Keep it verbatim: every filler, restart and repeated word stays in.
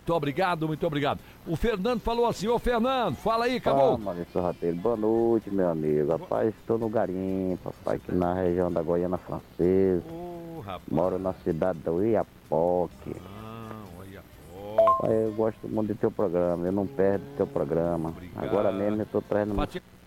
Muito obrigado, muito obrigado. O Fernando falou assim, ô Fernando, fala aí, acabou. Ah, Maurício Sorrateiro, boa noite, meu amigo. Rapaz, estou no garimpo, rapaz, aqui na região da Guiana Francesa. Ô, rapaz. Moro na cidade do Iapoque. Ah, olha, Rapaz, eu gosto muito do teu programa, eu não perdo o teu programa. Obrigado. Agora mesmo eu estou trazendo uma Fati-